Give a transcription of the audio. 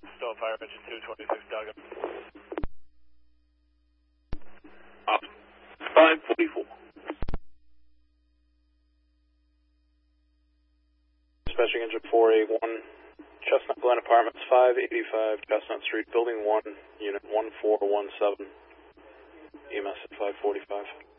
Still fire engine 226 Doggett. Up. 544. Dispatching engine 481, Chestnut Glen Apartments, 585 Chestnut Street, Building 1, Unit 1417, EMS at 545.